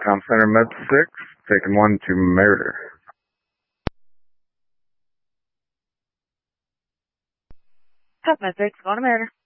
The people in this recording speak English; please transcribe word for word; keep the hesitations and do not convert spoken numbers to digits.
Town Center Med six, taking one to Murder. Tough Med six, going to Murder.